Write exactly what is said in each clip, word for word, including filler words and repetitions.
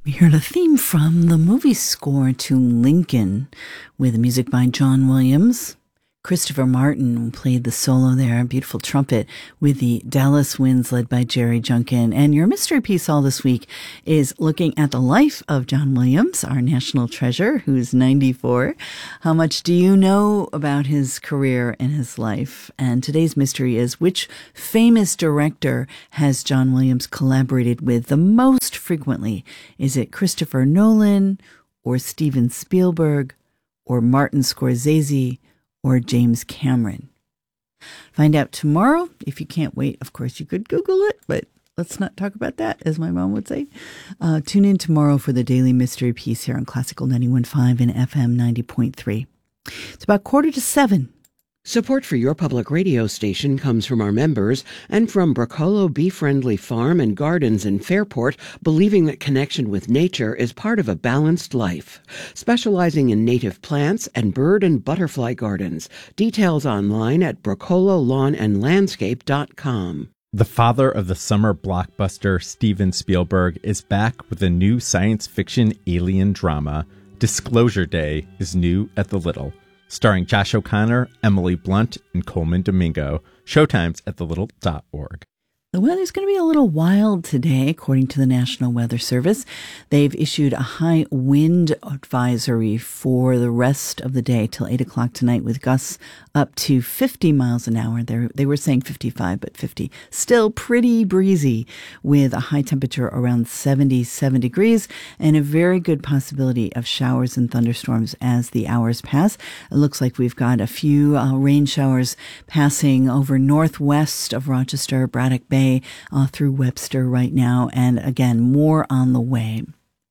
We heard a theme from the movie score to Lincoln with music by John Williams. Christopher Martin played the solo there, a beautiful trumpet with the Dallas Winds led by Jerry Junkin. And your mystery piece all this week is looking at the life of John Williams, our national treasure, who's ninety-four. How much do you know about his career and his life? And today's mystery is, which famous director has John Williams collaborated with the most frequently? Is it Christopher Nolan or Steven Spielberg or Martin Scorsese or James Cameron? Find out tomorrow. If you can't wait, of course, you could Google it, but let's not talk about that, as my mom would say. Uh, tune in tomorrow for the Daily Mystery Piece here on Classical ninety-one point five and F M ninety point three. It's about quarter to seven. Support for your public radio station comes from our members and from Bracolo Bee Friendly Farm and Gardens in Fairport, believing that connection with nature is part of a balanced life. Specializing in native plants and bird and butterfly gardens. Details online at bracolo lawn and landscape dot com. The father of the summer blockbuster, Steven Spielberg, is back with a new science fiction alien drama. Disclosure Day is new at the Little, starring Josh O'Connor, Emily Blunt, and Coleman Domingo. Showtimes at the little dot org. The weather's going to be a little wild today, according to the National Weather Service. They've issued a high wind advisory for the rest of the day till eight o'clock tonight, with gusts up to fifty miles an hour. They're, they were saying fifty-five, but fifty. Still pretty breezy, with a high temperature around seventy-seven degrees and a very good possibility of showers and thunderstorms as the hours pass. It looks like we've got a few uh, rain showers passing over northwest of Rochester, Braddock Bay, Uh, through Webster right now, and again, more on the way.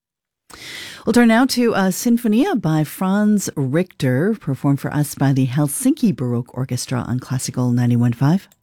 We'll turn now to a Sinfonia by Franz Richter, performed for us by the Helsinki Baroque Orchestra on Classical ninety-one point five.